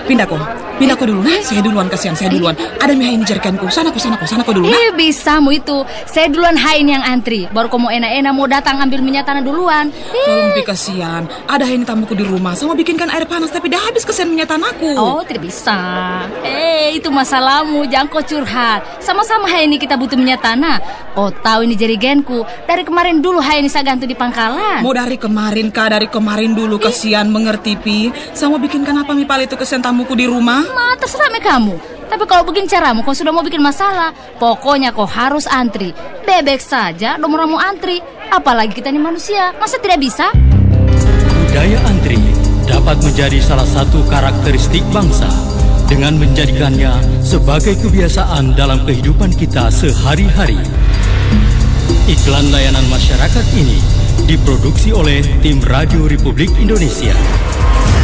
Pindah kau dulu. Nah, saya duluan, kasihan saya duluan. Ada mie ini jerikanku. Sana kau dulu. Nah. Bisa mu itu. Saya duluan ini yang antri. Baru kau mau enak-enak mau datang ambil minyak tanah duluan. Tolong Pi, kasihan. Ada ini tamuku di rumah. Sama bikinkan air panas tapi dah habis kesian minyak tanahku. Oh, tidak bisa. Itu masalahmu. Jangan kau curhat. Sama-sama ini kita butuh minyak tanah. Oh, tahu ini jerigenku. Dari kemarin dulu ini saya gantung di pangkalan. Mau dari kemarin kah? Dari kemarin dulu, kasihan, mengerti Pi. Sama bikinkan apa mie pale itu kesian tamuku di rumah. Terserah kamu. Tapi kalau begini caramu, kau sudah mau bikin masalah. Pokoknya kau harus antri. Bebek saja, nomor mau antri. Apalagi kita ini manusia, masa tidak bisa? Budaya antri dapat menjadi salah satu karakteristik bangsa dengan menjadikannya sebagai kebiasaan dalam kehidupan kita sehari-hari. Iklan layanan masyarakat ini diproduksi oleh tim Radio Republik Indonesia.